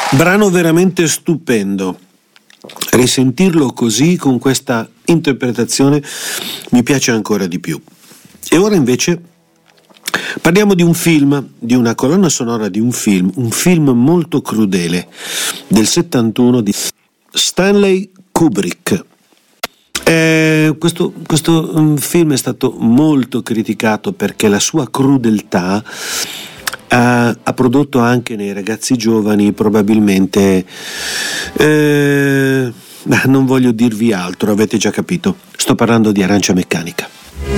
Brano veramente stupendo. Risentirlo così, con questa interpretazione, mi piace ancora di più. E ora invece parliamo di un film, di una colonna sonora di un film molto crudele, del 71 di Stanley Kubrick. Questo film è stato molto criticato perché la sua crudeltà ha prodotto anche nei ragazzi giovani probabilmente non voglio dirvi altro, avete già capito, sto parlando di Arancia Meccanica.